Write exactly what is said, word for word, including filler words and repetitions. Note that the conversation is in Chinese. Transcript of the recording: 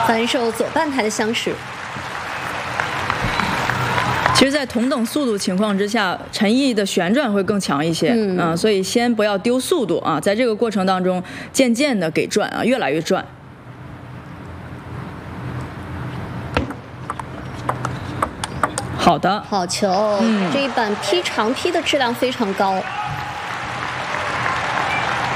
反手左半台的相持。 其实，在同等速度情况之下，陈毅的旋转会更强一些，嗯、啊，所以先不要丢速度啊，在这个过程当中，渐渐的给转啊，越来越转。好的， 好球，嗯、这一板劈长劈的质量非常高。